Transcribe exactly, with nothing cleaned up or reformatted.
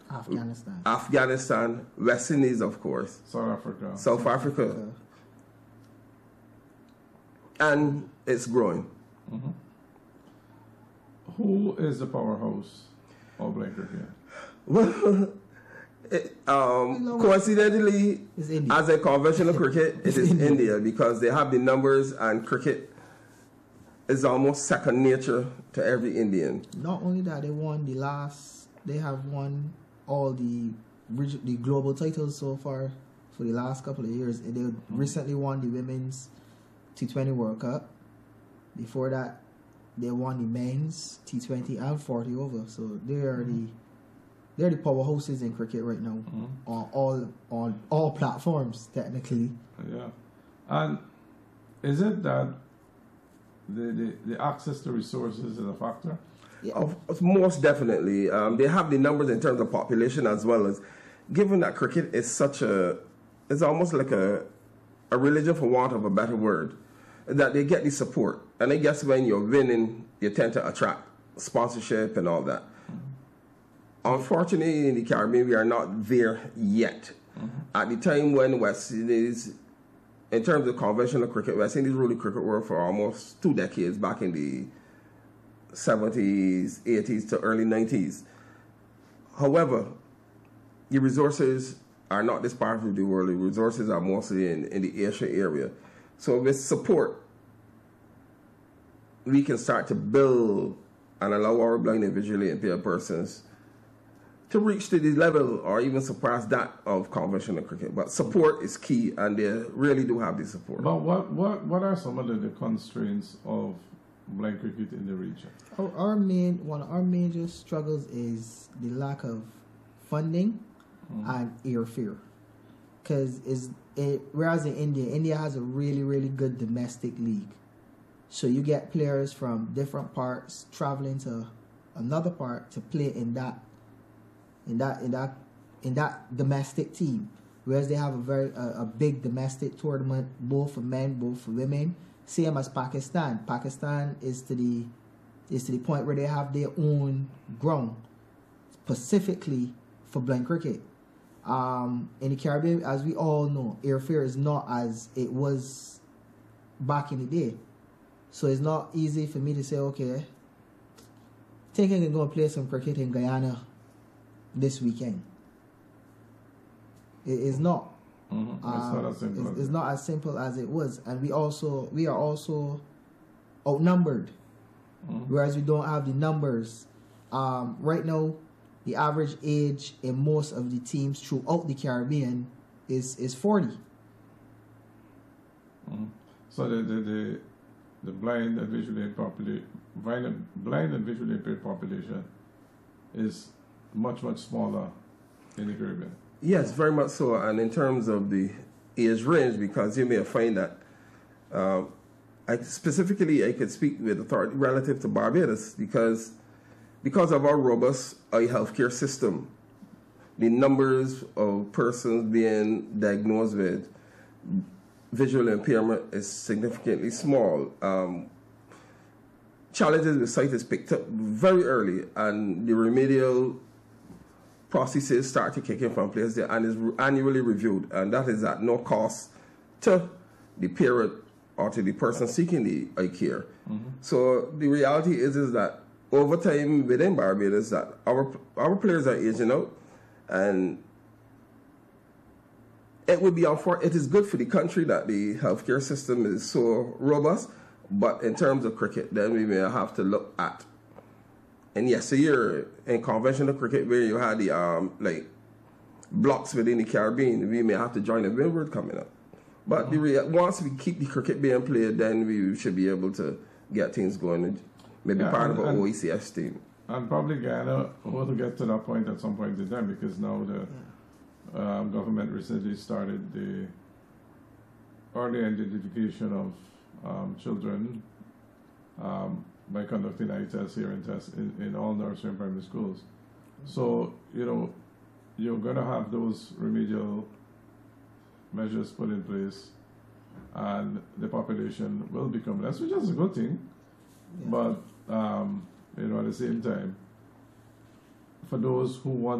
Afghanistan. Afghanistan, West Indies, of course. South Africa. South, South Africa. Africa. And it's growing. Mm-hmm. Who is the powerhouse of Blind Cricket? Well, it, um, coincidentally, as a conventional cricket, it is India. India because they have the numbers, and cricket is almost second nature to every Indian. Not only that, they won the last, they have won all the the global titles so far for the last couple of years. They mm-hmm. recently won the Women's T twenty World Cup. Before that, they won the men's T twenty and forty over. So they are mm-hmm. the they're the powerhouses in cricket right now mm-hmm. on all on all platforms technically. Yeah, and is it that the the, the access to resources is a factor? Yeah. Of, of most definitely, um, they have the numbers in terms of population as well as, given that cricket is such a, it's almost like a a religion for want of a better word, that they get the support. And I guess when you're winning, you tend to attract sponsorship and all that. Mm-hmm. Unfortunately, in the Caribbean, we are not there yet. Mm-hmm. At the time when West Indies, in terms of conventional cricket, West Indies ruled the cricket world for almost two decades, back in the seventies, eighties to early nineties. However, the resources are not this part of the world. The resources are mostly in, in the Asia area. So with support, we can start to build and allow our blind and visually impaired persons to reach to the level or even surpass that of conventional cricket. But support is key, and they really do have the support. But what, what, what are some of the, the constraints of blind cricket in the region? Our, our main one of our major struggles is the lack of funding mm. and airfare. Because is it whereas in India, India has a really really good domestic league, so you get players from different parts traveling to another part to play in that in that in that in that domestic team. Whereas they have a very uh, a big domestic tournament both for men, both for women. Same as Pakistan. Pakistan is to the is to the point where they have their own ground specifically for blind cricket. Um, in the Caribbean, as we all know, airfare is not as it was back in the day. So it's not easy for me to say, okay, think I can go and play some cricket in Guyana this weekend. It is not. Mm-hmm. It's, um, not as simple it's, as it's not as simple as it was, and we also we are also outnumbered, mm-hmm. whereas we don't have the numbers. Um, right now, the average age in most of the teams throughout the Caribbean is is forty. Mm-hmm. So the the, the the blind and visually impaired population, blind and visually impaired population, is much much smaller in the Caribbean. Yes, very much so. And in terms of the age range, because you may find that, uh, I specifically I could speak with authority relative to Barbados because because of our robust eye healthcare system, the numbers of persons being diagnosed with visual impairment is significantly small. Um, challenges with sight is picked up very early, and the remedial processes start to kick in from place there and is annually reviewed, and that is at no cost to the parent or to the person seeking the eye care. Mm-hmm. So the reality is is that over time within Barbados that our our players are aging out, and it would be unfor- it is good for the country that the healthcare system is so robust, but in terms of cricket, then we may have to look at. And yes, a year in conventional cricket where you had the um like blocks within the Caribbean, we may have to join the Windward coming up. But mm-hmm. the rea- once we keep the cricket being played, then we should be able to get things going and maybe yeah, part and, of an O E C S team. And probably Guyana will get to that point at some point in time, because now the um, government recently started the early identification of um, children um, by conducting eye tests, hearing tests in, in all nursery and primary schools. So, you know, you're going to have those remedial measures put in place, and the population will become less, which is a good thing. Yeah. But, um, you know, at the same time, for those who want